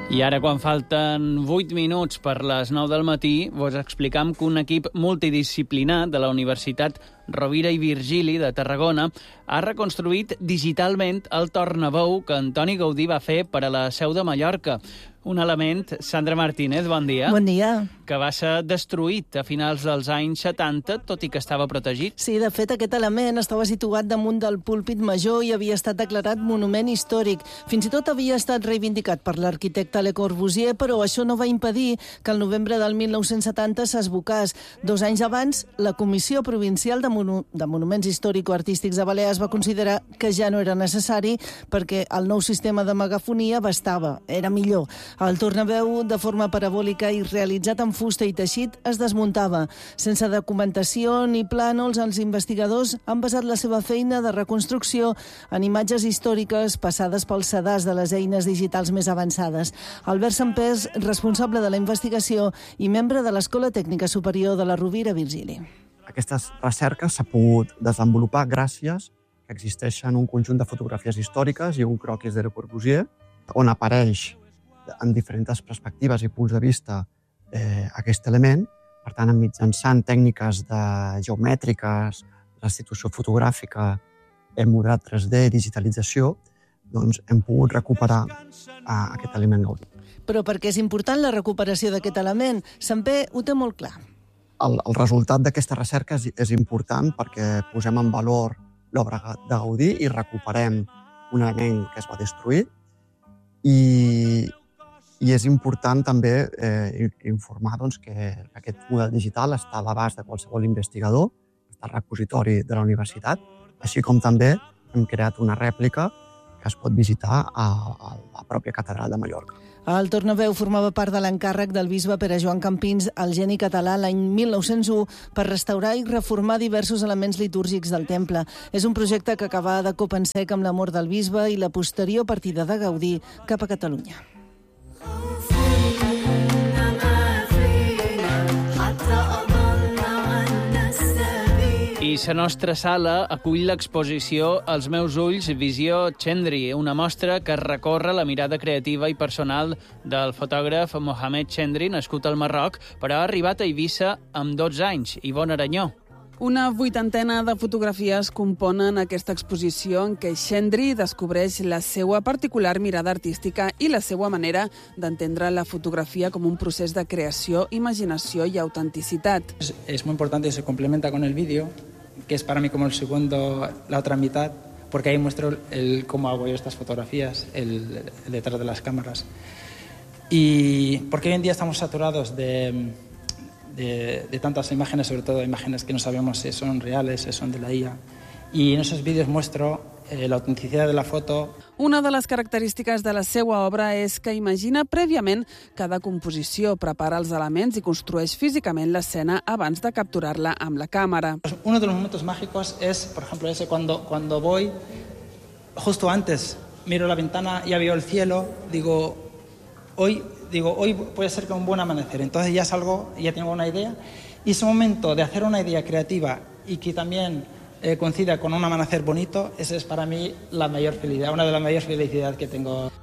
I ara, quan falten 8 minuts per les 9 del matí, vos explicam que un equip multidisciplinar de la Universitat Rovira i Virgili de Tarragona ha reconstruït digitalment el tornaveu que Antoni Gaudí va fer per a la Seu de Mallorca. Un element, Sandra Martínez, bon dia. Bon dia. Que va ser destruït a finals dels anys 70, tot i que estava protegit. Sí, de fet, aquest element estava situat damunt del púlpit major i havia estat declarat monument històric. Fins i tot havia estat reivindicat per l'arquitecte Le Corbusier, però això no va impedir que el novembre del 1970 s'esbocàs. 2 anys abans, la Comissió Provincial de Monuments Històrico-Artístics de Balears va considerar que ja no era necessari perquè el nou sistema de megafonia bastava, era millor. El tornaveu, de forma parabòlica i realitzat amb fusta i teixit, es desmuntava. Sense documentació ni plànols, els investigadors han basat la seva feina de reconstrucció en imatges històriques passades pels sedars de les eines digitals més avançades. Albert Sampers, responsable de la investigació i membre de l'Escola Tècnica Superior de la Rovira Virgili. Aquestes recerques s'ha pogut desenvolupar gràcies que existeixen un conjunt de fotografies històriques i un croquis de Le Corbusier, on apareix en diferents perspectives i punts de vista aquest element. Per tant, mitjançant tècniques geomètriques, restitució fotogràfica, modelat 3D, digitalització, doncs hem pogut recuperar aquest element Gaudí. Però per què és important la recuperació d'aquest element? Samper ho té molt clar. El resultat d'aquesta recerca és important perquè posem en valor l'obra de Gaudí i recuperem un element que es va destruir i és important també informar que aquest model digital està a l'abast de qualsevol investigador, està al repositori de la universitat, així com també hem creat una rèplica que es pot visitar a la pròpia catedral de Mallorca. El tornaveu formava part de l'encàrrec del bisbe Pere Joan Campins al Geni Català l'any 1901 per restaurar i reformar diversos elements litúrgics del temple. És un projecte que acaba de cop en sec amb l'amor del bisbe i la posterior partida de Gaudí cap a Catalunya. I la nostra sala acull l'exposició Els meus ulls, Visió Chendri, una mostra que recorre la mirada creativa i personal del fotògraf Mohamed Chendri, nascut al Marroc, però ha arribat a Eivissa amb 12 anys. Ivonne Aranyó. Una 80ena de fotografies componen aquesta exposició en què Chendri descobreix la seva particular mirada artística i la seva manera d'entendre la fotografía com un procés de creació, imaginació i autenticitat. Es muy importante y se complementa con el vídeo, que es para mí como la otra mitad, porque ahí muestro cómo hago yo estas fotografías, el detrás de las cámaras. Y porque hoy en día estamos saturados de tantas imágenes, sobre todo imágenes que no sabemos si son reales, si son de la IA. Y en esos vídeos muestro la autenticidad de la foto. Una de les característiques de la seva obra és que imagina prèviament cada composició, prepara els elements i construeix físicament l'escena abans de capturar-la amb la càmera. Uno de los momentos mágicos es, por ejemplo, ese cuando voy, justo antes, miro la ventana, ya veo el cielo, digo, hoy puede ser que un buen amanecer. Entonces ya salgo, ya tengo una idea. Y ese momento de hacer una idea creativa y que también coincida con un amanecer bonito, esa es para mí la mayor felicidad, una de las mayores felicidades que tengo.